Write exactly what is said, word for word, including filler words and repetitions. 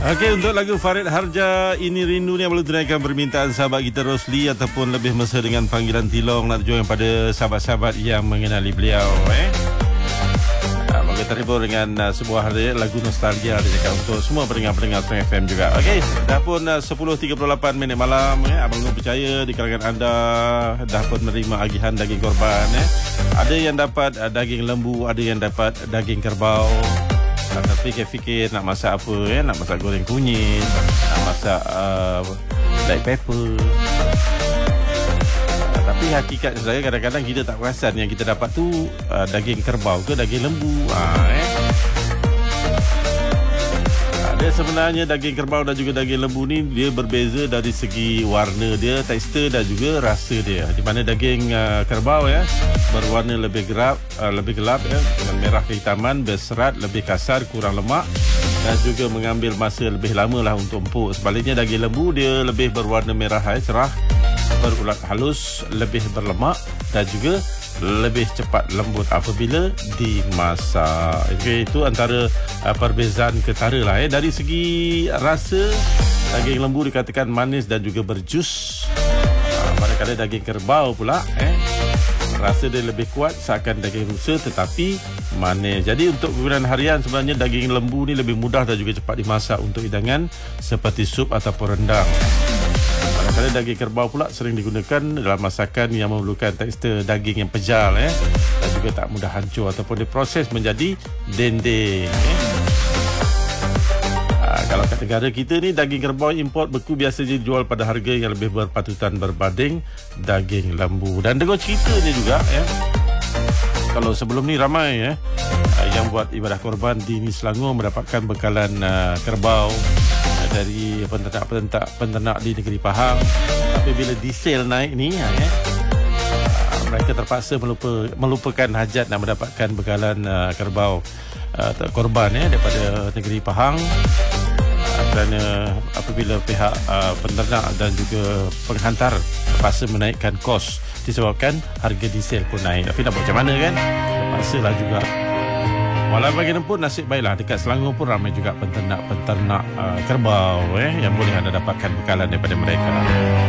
Okey, untuk lagu Farid Harja Ini Rindu ni boleh tunaikan permintaan sahabat kita Rosli ataupun lebih mesra dengan panggilan Tilong, nak tujuan pada sahabat-sahabat yang mengenali beliau eh. Uh, Maka terhibur dengan uh, sebuah lagu nostalgia dia cakap untuk semua pendengar-pendengar True F M juga. Okey, dah pun uh, sepuluh tiga puluh lapan minit malam eh. Abang Nur percaya di kalangan anda dah pun menerima agihan daging korban eh. Ada yang dapat uh, daging lembu, ada yang dapat daging kerbau. Tak fikir-fikir nak masak apa eh? Nak masak goreng kunyit, nak masak uh, black pepper. uh, Tapi hakikat saya kadang-kadang kita tak perasan yang kita dapat tu uh, daging kerbau ke daging lembu. uh, eh? Dia sebenarnya daging kerbau dan juga daging lembu ni dia berbeza dari segi warna dia, tekstur dan juga rasa dia. Di mana daging uh, kerbau ya berwarna lebih gelap, uh, lebih gelap ya, dengan merah kehitaman, berserat, lebih kasar, kurang lemak dan juga mengambil masa lebih lama lah untuk empuk. Sebaliknya daging lembu dia lebih berwarna merah ya, cerah, berulat halus, lebih berlemak dan juga lebih cepat lembut apabila dimasak. Okay, itu antara uh, perbezaan ketara lah eh. Dari segi rasa, daging lembu dikatakan manis dan juga berjus. Uh, manakala daging kerbau pula eh rasa dia lebih kuat seakan daging rusa tetapi manis. Jadi untuk kegunaan harian sebenarnya daging lembu ni lebih mudah dan juga cepat dimasak untuk hidangan seperti sup ataupun rendang. Kadang-kadang daging kerbau pula sering digunakan dalam masakan yang memerlukan tekstur daging yang pejal eh, dan juga tak mudah hancur ataupun diproses menjadi dendeng eh. Ha, kalau kat negara kita ni daging kerbau import beku biasanya dijual pada harga yang lebih berpatutan berbanding daging lembu. Dan dengar cerita ni juga eh, kalau sebelum ni ramai eh, yang buat ibadah korban di Selangor mendapatkan bekalan uh, kerbau dari penternak-penternak penternak di negeri Pahang. Tapi bila diesel naik ni eh, mereka terpaksa melupa, melupakan hajat nak mendapatkan bekalan uh, kerbau uh, korban eh, daripada negeri Pahang uh, kerana apabila pihak uh, penternak dan juga penghantar terpaksa menaikkan kos disebabkan harga diesel pun naik. Tapi nak buat macam mana kan, terpaksalah juga. Walau bagaimanapun nasib baiklah dekat Selangor pun ramai juga penternak-penternak uh, kerbau eh, yang boleh anda dapatkan bekalan daripada mereka.